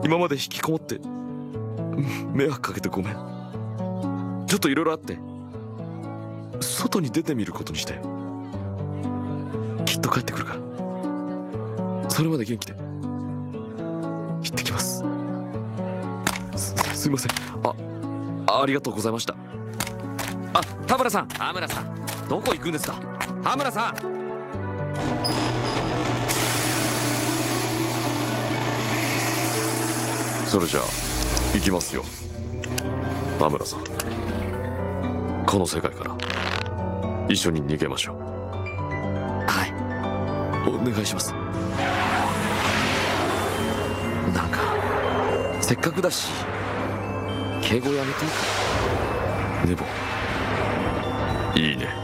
今まで引きこもって迷惑かけてごめん。ちょっといろいろあって外に出てみることにして、きっと帰ってくるから。それまで元気で行ってきます。すいません。ありがとうございました。田村さん、どこ行くんですか。田村さん。それじゃあ行きますよ、田村さん。この世界から一緒に逃げましょう。はい、お願いします。なんかせっかくだし敬語やめていいか。でもいいね。